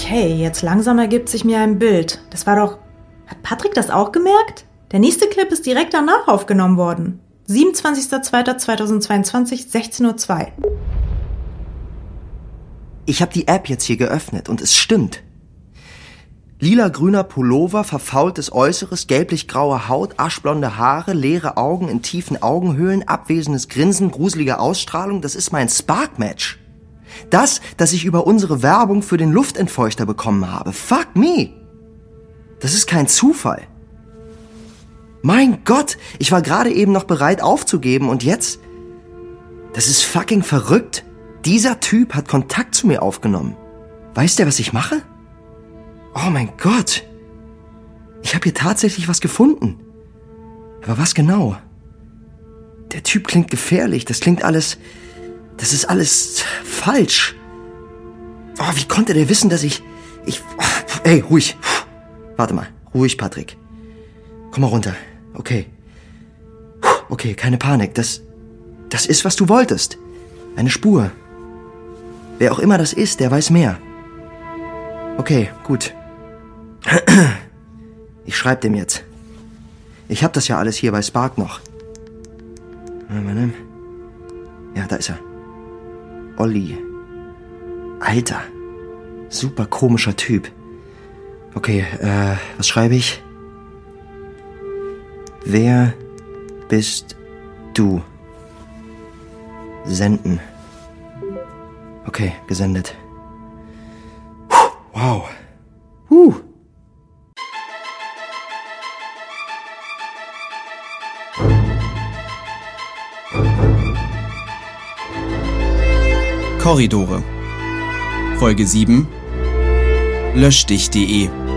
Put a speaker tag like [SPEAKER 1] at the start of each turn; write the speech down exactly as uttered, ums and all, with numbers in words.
[SPEAKER 1] Okay, jetzt langsam ergibt sich mir ein Bild. Das war doch... Hat Patrick das auch gemerkt? Der nächste Clip ist direkt danach aufgenommen worden. siebenundzwanzigster zweiter zweitausendzweiundzwanzig, sechzehn Uhr zwei.
[SPEAKER 2] Ich habe die App jetzt hier geöffnet und es stimmt. Lila-grüner Pullover, verfaultes Äußeres, gelblich-graue Haut, aschblonde Haare, leere Augen in tiefen Augenhöhlen, abwesendes Grinsen, gruselige Ausstrahlung, das ist mein Spark-Match. Das, das ich über unsere Werbung für den Luftentfeuchter bekommen habe. Fuck me! Das ist kein Zufall. Mein Gott, ich war gerade eben noch bereit aufzugeben und jetzt? Das ist fucking verrückt. Dieser Typ hat Kontakt zu mir aufgenommen. Weiß der, was ich mache? Oh mein Gott. Ich habe hier tatsächlich was gefunden. Aber was genau? Der Typ klingt gefährlich. Das klingt alles... Das ist alles falsch. Oh, wie konnte der wissen, dass ich... Ich... Ey, ruhig. Warte mal. Ruhig, Patrick. Komm mal runter. Okay. Okay, keine Panik. Das... Das ist, was du wolltest. Eine Spur. Wer auch immer das ist, der weiß mehr. Okay, gut. Ich schreib dem jetzt. Ich hab das ja alles hier bei Spark noch. Ja, da ist er. Olli. Alter. Super komischer Typ. Okay, äh, was schreibe ich? Wer bist du? Senden. Okay, gesendet. Wow. Huh.
[SPEAKER 3] Korridore. Folge sieben. Löschdich punkt de